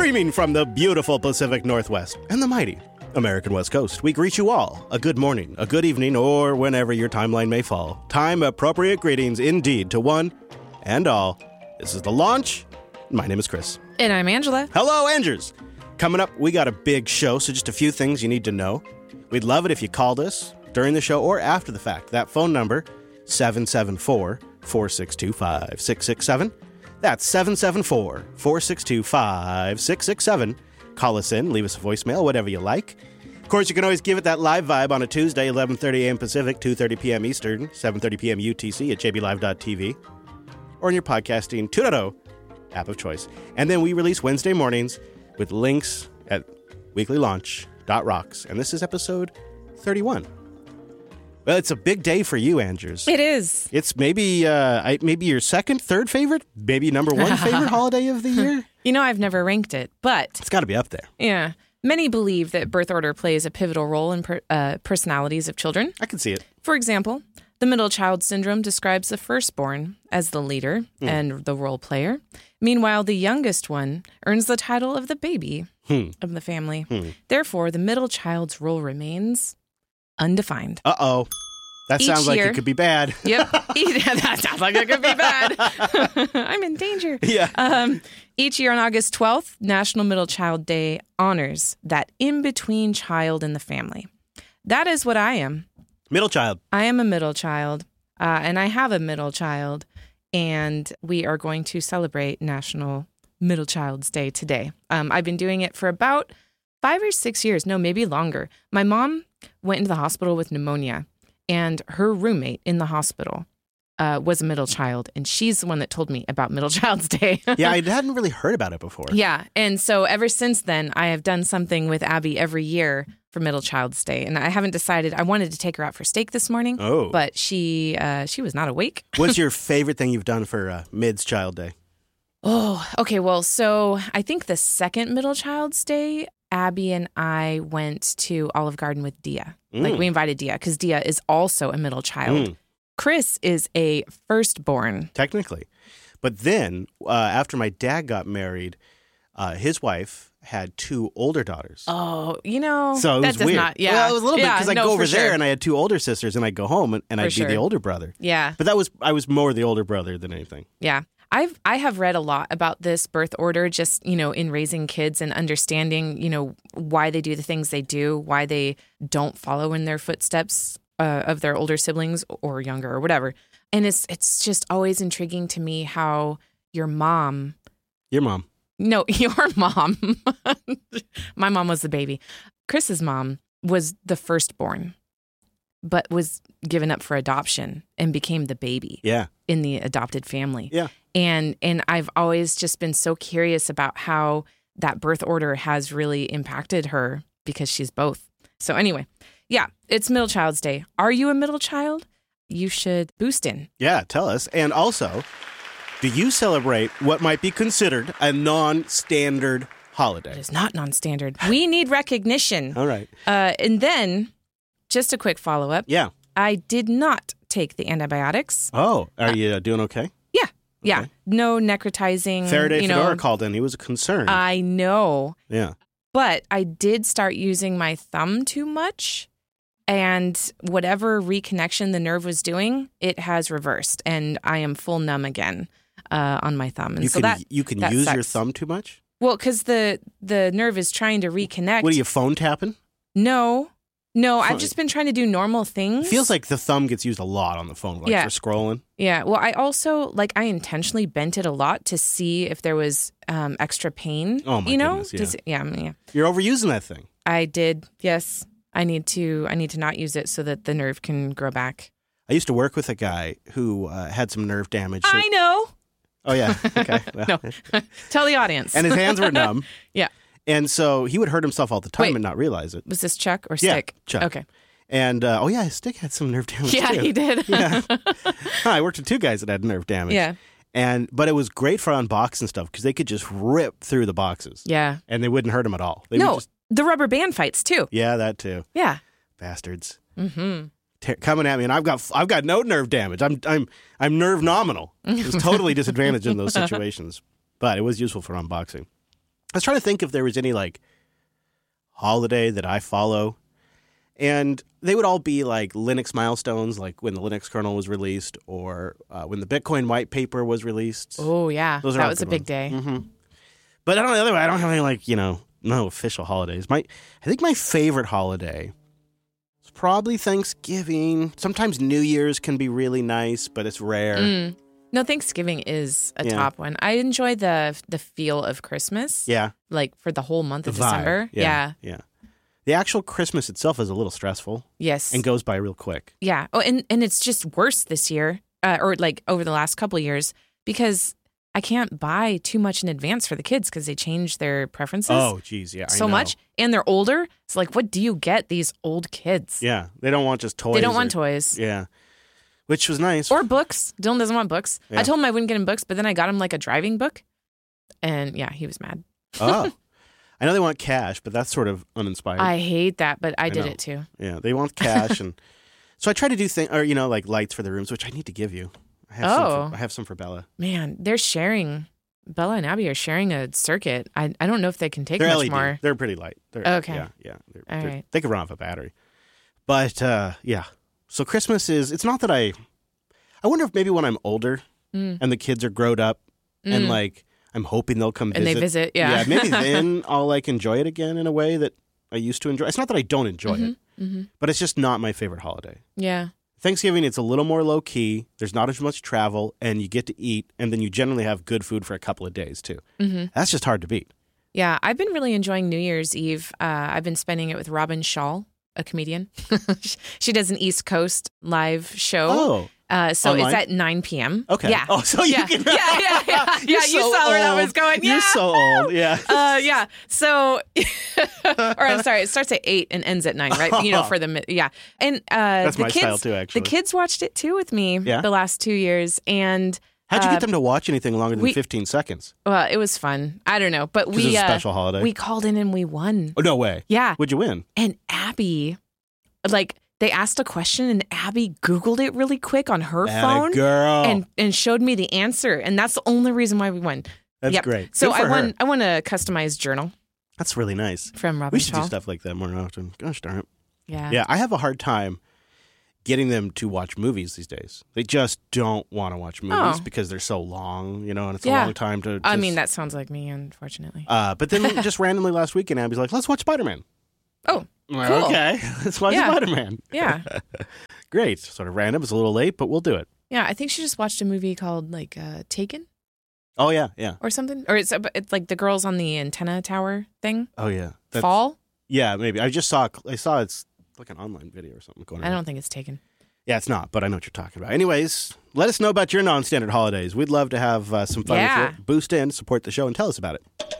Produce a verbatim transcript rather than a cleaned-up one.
Streaming from the beautiful Pacific Northwest and the mighty American West Coast, we greet you all a good morning, a good evening, or whenever your timeline may fall. Time-appropriate greetings indeed to one and all. This is The Launch. My name is Chris. And I'm Angela. Hello, Angers. Coming up, we got a big show, so just a few things you need to know. We'd love it if you called us during the show or after the fact. That phone number, seven seven four, four six two, five six six seven. That's seven seven four, four six two, five six six seven. Call us in, leave us a voicemail, whatever you like. Of course, you can always give it that live vibe on a Tuesday, eleven thirty a.m. Pacific, two thirty p.m. Eastern, seven thirty p.m. U T C at j b live dot t v, or in your podcasting two point oh app of choice. And then we release Wednesday mornings with links at weekly launch dot rocks. And this is episode thirty-one. Well, it's a big day for you, Andrews. It is. It's maybe uh, I, maybe your second, third favorite, maybe number one favorite holiday of the year. You know, I've never ranked it, but... It's got to be up there. Yeah. Many believe that birth order plays a pivotal role in per, uh, personalities of children. I can see it. For example, the middle child syndrome describes the firstborn as the leader mm. and the role player. Meanwhile, the youngest one earns the title of the baby hmm. of the family. Hmm. Therefore, the middle child's role remains undefined. Uh-oh. That Each sounds like year, it could be bad. Yep. That sounds like it could be bad. I'm in danger. Yeah. Um, each year on August twelfth, National Middle Child Day honors that in-between child in the family. That is what I am. Middle child. I am a middle child, uh, and I have a middle child, and we are going to celebrate National Middle Child's Day today. Um, I've been doing it for about five or six years. No, maybe longer. My mom went into the hospital with pneumonia. And her roommate in the hospital uh, was a middle child, and she's the one that told me about Middle Child's Day. Yeah, I hadn't really heard about it before. Yeah, and so ever since then, I have done something with Abby every year for Middle Child's Day, and I haven't decided. I wanted to take her out for steak this morning, oh. but she uh, she was not awake. What's your favorite thing you've done for uh, Mid's Child Day? Oh, okay, well, so I think the second Middle Child's Day, Abby and I went to Olive Garden with Dia. Mm. Like, we invited Dia because Dia is also a middle child. Mm. Chris is a firstborn. Technically. But then, uh, after my dad got married, uh, his wife had two older daughters. Oh, you know, so it that was does weird. not, yeah. Well, it was a little yeah, bit because I'd no, go over sure. there and I had two older sisters and I'd go home and, and I'd sure. be the older brother. Yeah. But that was, I was more the older brother than anything. Yeah. I've I have read a lot about this birth order, just, you know, in raising kids and understanding, you know, why they do the things they do, why they don't follow in their footsteps uh, of their older siblings or younger or whatever. And it's it's just always intriguing to me how your mom, your mom, no, your mom, my mom was the baby. Chris's mom was the firstborn, but was given up for adoption and became the baby. Yeah. In the adopted family. Yeah. And and I've always just been so curious about how that birth order has really impacted her because she's both. So anyway, yeah, it's Middle Child's Day. Are you a middle child? You should boost in. Yeah, tell us. And also, do you celebrate what might be considered a non-standard holiday? It is not non-standard. We need recognition. All right. Uh, and then, just a quick follow-up. Yeah. I did not take the antibiotics. Oh, are uh, you uh, doing okay? Yeah. Yeah. Okay. No necrotizing. Faraday you Fedora know, called in. He was concerned. I know. Yeah. But I did start using my thumb too much. And whatever reconnection the nerve was doing, it has reversed. And I am full numb again uh, on my thumb. And you so can, that you can that use sucks. your thumb too much? Well, because the, the nerve is trying to reconnect. What are you, phone tapping? No. No, Phone. I've just been trying to do normal things. It feels like the thumb gets used a lot on the phone, like Yeah. for scrolling. Yeah. Well, I also, like, I intentionally bent it a lot to see if there was um, extra pain. Oh, my you know? goodness, yeah. Does it- yeah. Yeah. You're overusing that thing. I did. Yes. I need to, I need to not use it so that the nerve can grow back. I used to work with a guy who uh, had some nerve damage. So- I know. Oh, yeah. Okay. Well. No. Tell the audience. And his hands were numb. Yeah. And so he would hurt himself all the time Wait. and not realize it. Was this Chuck or Yeah, Stick? Chuck. Okay. And, uh, oh, yeah, his stick had some nerve damage, Yeah, too. he did. Yeah. I worked with two guys that had nerve damage. Yeah. And But it was great for unboxing stuff because they could just rip through the boxes. Yeah. And they wouldn't hurt him at all. They no, would just, the rubber band fights, too. yeah, that, too. Yeah. Bastards. Mm-hmm. T- coming at me, and I've got I've got no nerve damage. I'm I'm I'm nerve nominal. It was totally disadvantaged in those situations, but it was useful for unboxing. I was trying to think if there was any like holiday that I follow, and they would all be like Linux milestones, like when the Linux kernel was released, or uh, when the Bitcoin white paper was released. Oh yeah, Those are that all was a good big ones. day. Mm-hmm. But I don't know. The other way, I don't have any like you know no official holidays. My I think my favorite holiday is probably Thanksgiving. Sometimes New Year's can be really nice, but it's rare. Mm. No, Thanksgiving is a Yeah. top one. I enjoy the the feel of Christmas. Yeah, Like for the whole month the of vibe. December. Yeah, yeah. The actual Christmas itself is a little stressful Yes. and goes by real quick. Yeah. Oh, and, and it's just worse this year, uh, or like over the last couple of years, because I can't buy too much in advance for the kids because they change their preferences Oh, geez, yeah, I so know. much. And they're older. It's like, what do you get these old kids? Yeah, they don't want just toys. They don't or- want toys. Yeah, which was nice. Or books. Dylan doesn't want books. Yeah. I told him I wouldn't get him books, but then I got him like a driving book. And yeah, he was mad. Oh, I know they want cash, but that's sort of uninspired. I hate that, but I, I did know. it too. Yeah, they want cash, and so I try to do things, or you know, like lights for the rooms, which I need to give you. I have some Oh. for, I have some for Bella. Man, they're sharing. Bella and Abby are sharing a circuit. I I don't know if they can take They're much L E D. more. They're pretty light. They're, Okay. Yeah, yeah. They're, All they're- right. They can run off a battery. But uh, yeah, so Christmas is. It's not that I. I wonder if maybe when I'm older Mm. and the kids are grown up and Mm. like I'm hoping they'll come And visit. they visit, yeah. Yeah, maybe then I'll like enjoy it again in a way that I used to enjoy. It's not that I don't enjoy it, Mm-hmm. but it's just not my favorite holiday. Yeah. Thanksgiving, it's a little more low key. There's not as much travel, and you get to eat, and then you generally have good food for a couple of days too. Mm-hmm. That's just hard to beat. Yeah, I've been really enjoying New Year's Eve. Uh, I've been spending it with Robin Shaw, a comedian. She does an East Coast live show. Oh, Uh, so Online? it's at nine p.m. okay. Yeah. Oh, so you yeah. can. yeah, yeah, yeah. You're Yeah, you so saw where that old. was going. You're Yeah. so old. Yeah. Uh, yeah. So, or I'm sorry, it starts at eight and ends at nine, right? You know, for the mi- yeah. And uh, That's the my kids, style too, actually. the kids watched it too with me Yeah? the last two years, and How'd you uh, get them to watch anything longer than we- fifteen seconds? well, it was fun. I don't know, but 'Cause we it's a uh, special holiday. we called in and we won. Oh, no way. Yeah, What'd you win? and Abby, like they asked a question and Abby Googled it really quick on her Atta phone girl. and and showed me the answer, and that's the only reason why we won. That's Yep. great. So Good for I won. her. I won a customized journal That's really nice. from Robin We should Shaw. do stuff like that more often. Gosh darn it. Yeah. Yeah, I have a hard time getting them to watch movies these days. They just don't want to watch movies Oh. because they're so long, you know, and it's Yeah. a long time to. I just- mean, that sounds like me, unfortunately. Uh, but then just randomly last weekend, Abby's like, "Let's watch Spider Man." Oh, I'm like, cool. okay, let's watch Yeah. Spider Man. yeah. Great, sort of random. It's a little late, but we'll do it. Yeah, I think she just watched a movie called like uh, Taken Oh yeah, yeah. or something. Or it's it's like the girls on the antenna tower thing. Oh yeah. That's- Fall? Yeah, maybe. I just saw. I saw it's like an online video or something going on. I don't think it's Taken. Yeah, it's not, but I know what you're talking about. Anyways, let us know about your non-standard holidays. We'd love to have uh, some fun Yeah. with you. Boost in, support the show, and tell us about it.